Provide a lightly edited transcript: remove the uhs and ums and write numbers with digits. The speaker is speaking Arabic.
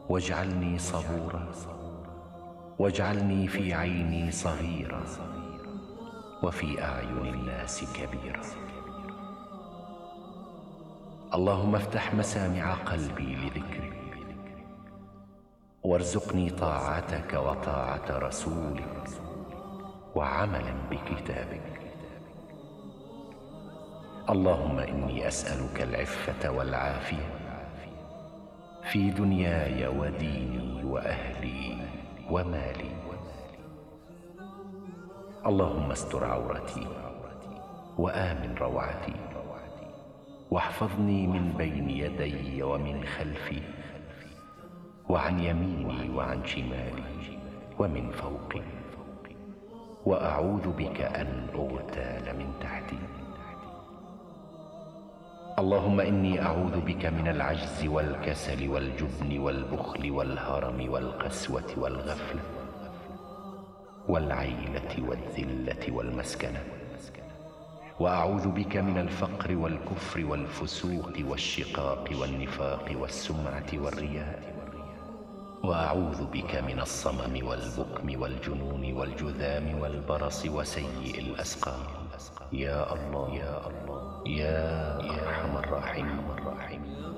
واجعلني صبورا، واجعلني في عيني صغيرا وفي أعين الناس كبيرا. اللهم افتح مسامع قلبي لذكرك، وارزقني طاعتك وطاعة رسولك وعملا بكتابك. اللهم إني أسألك العفة والعافية في دنياي وديني وأهلي ومالي. اللهم استر عورتي وآمن روعتي، واحفظني من بين يدي ومن خلفي وعن يميني وعن شمالي ومن فوقي، وأعوذ بك أن أغتال من تحتي. اللهم إني أعوذ بك من العجز والكسل والجبن والبخل والهرم والقسوة والغفلة والعيلة والذلة والمسكنة، وأعوذ بك من الفقر والكفر والفسوق والشقاق والنفاق والسمعة والرياء، وأعوذ بك من الصمم والبكم والجنون والجذام والبرص وسيء الأسقام. يا الله يا الله يا أرحم الراحمين.